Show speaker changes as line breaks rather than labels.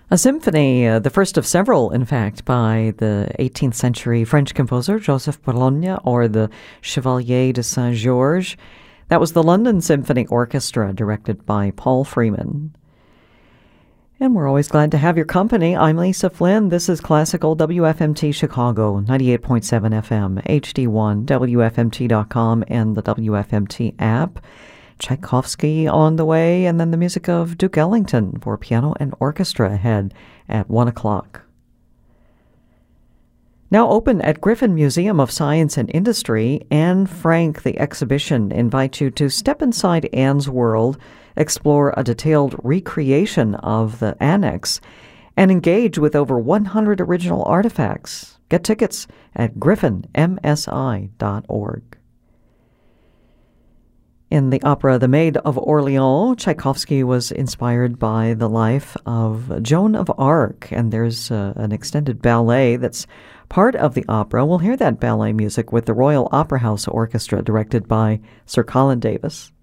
A symphony, the first of several, in fact, by the 18th century French composer Joseph Bologna, or the Chevalier de Saint-Georges. That was the London Symphony Orchestra, directed by Paul Freeman. And we're always glad to have your company. I'm Lisa Flynn. This is Classical WFMT Chicago, 98.7 FM, HD1, WFMT.com, and the WFMT app. Tchaikovsky on the way, and then the music of Duke Ellington for piano and orchestra ahead at 1 o'clock. Now open at Griffin Museum of Science and Industry, Anne Frank, the exhibition, invites you to step inside Anne's world, explore a detailed recreation of the annex, and engage with over 100 original artifacts. Get tickets at griffinmsi.org. In the opera The Maid of Orleans, Tchaikovsky was inspired by the life of Joan of Arc, and there's an extended ballet that's part of the opera. We'll hear that ballet music with the Royal Opera House Orchestra, directed by Sir Colin Davis.